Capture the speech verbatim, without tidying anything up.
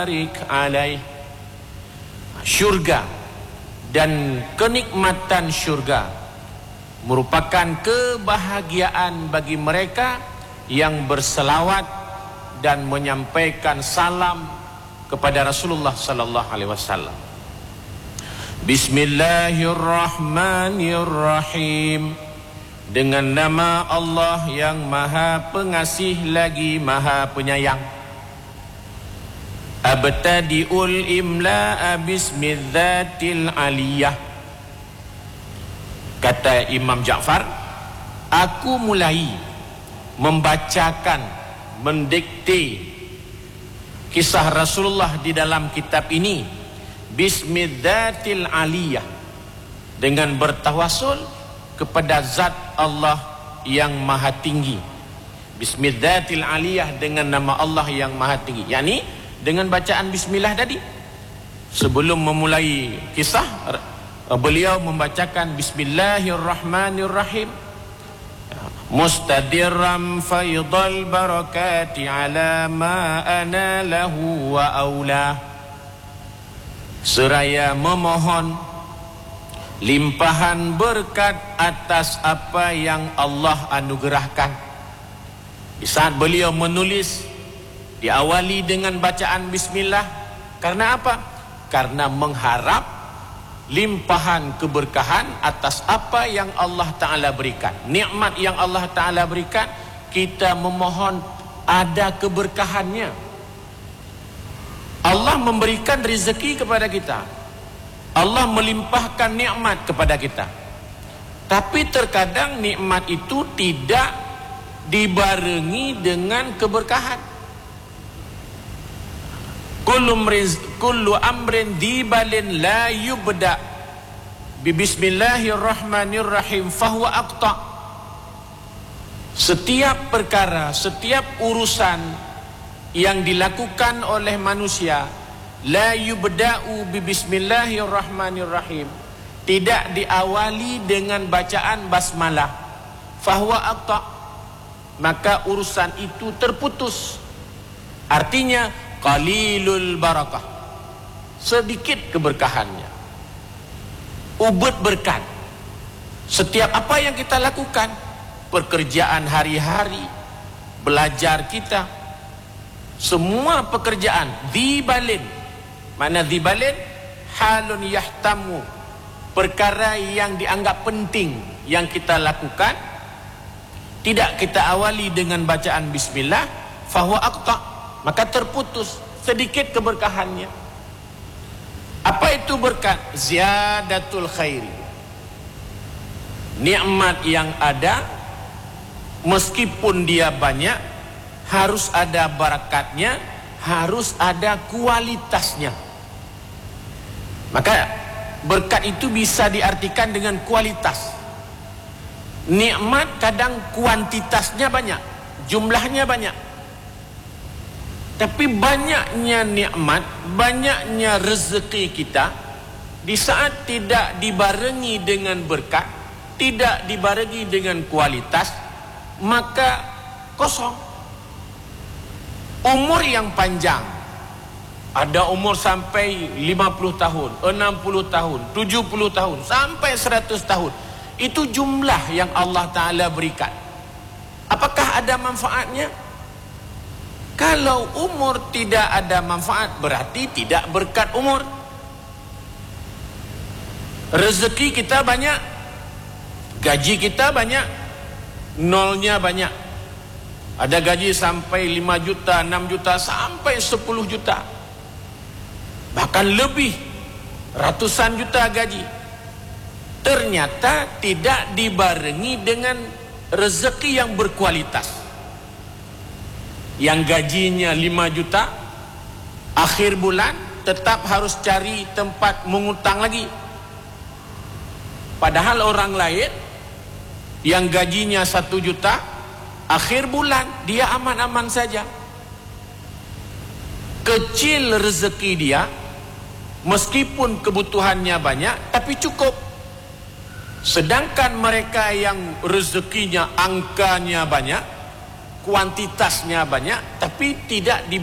barik alaih. Syurga dan kenikmatan syurga merupakan kebahagiaan bagi mereka yang berselawat dan menyampaikan salam kepada Rasulullah sallallahu alaihi wasallam. Bismillahirrahmanirrahim. Dengan nama Allah yang Maha Pengasih lagi Maha Penyayang. Abtadi'ul imla'a bismidzatil aliyah. Kata Imam Ja'far, aku mulai membacakan, mendikte kisah Rasulullah di dalam kitab ini bismidzatil aliyah, dengan bertawassul kepada zat Allah yang maha tinggi. Bismidzatil aliyah, dengan nama Allah yang maha tinggi, yakni dengan bacaan bismillah tadi. Sebelum memulai kisah, beliau membacakan bismillahirrahmanirrahim. Mustadirram faydal barakati ala ma ana lahu wa aula. Seraya memohon limpahan berkat atas apa yang Allah anugerahkan. Di saat beliau menulis, diawali dengan bacaan bismillah. Karena apa? Karena mengharap limpahan keberkahan atas apa yang Allah Ta'ala berikan. Nikmat yang Allah Ta'ala berikan, kita memohon ada keberkahannya. Allah memberikan rezeki kepada kita, Allah melimpahkan nikmat kepada kita. Tapi terkadang nikmat itu tidak dibarengi dengan keberkahan. Kullu amrin dibalin la yubda bi bismillahirrahmanirrahim fahuwa aqta. Setiap perkara, setiap urusan yang dilakukan oleh manusia, la yubda'u bi bismillahirrahmanirrahim, tidak diawali dengan bacaan basmalah, fahuwa aqta, maka urusan itu terputus. Artinya qalilul barakah, sedikit keberkahannya, ubud berkat. Setiap apa yang kita lakukan, pekerjaan hari-hari, belajar kita, semua pekerjaan dibalin. Mana dibalin? Halun yahtamu, perkara yang dianggap penting yang kita lakukan, tidak kita awali dengan bacaan bismillah, fahuwa aqta, maka terputus, sedikit keberkahannya. Apa itu berkat? Ziyadatul khairi, nikmat yang ada meskipun dia banyak, harus ada barakatnya, harus ada kualitasnya. Maka berkat itu bisa diartikan dengan kualitas. Nikmat kadang kuantitasnya banyak, jumlahnya banyak, tapi banyaknya nikmat, banyaknya rezeki kita, di saat tidak dibarengi dengan berkat, tidak dibarengi dengan kualitas, maka kosong. Umur yang panjang, ada umur sampai lima puluh tahun, enam puluh tahun, tujuh puluh tahun, sampai seratus tahun. Itu jumlah yang Allah Ta'ala berikan. Apakah ada manfaatnya? Kalau umur tidak ada manfaat, berarti tidak berkat umur. Rezeki kita banyak, gaji kita banyak, nolnya banyak. Ada gaji sampai lima juta, enam juta, sampai sepuluh juta, bahkan lebih, ratusan juta gaji. Ternyata tidak dibarengi dengan rezeki yang berkualitas. Yang gajinya lima juta, akhir bulan tetap harus cari tempat mengutang lagi. Padahal orang lain yang gajinya satu juta, akhir bulan dia aman-aman saja. Kecil rezeki dia, meskipun kebutuhannya banyak, tapi cukup. Sedangkan mereka yang rezekinya angkanya banyak, kuantitasnya banyak, tapi tidak di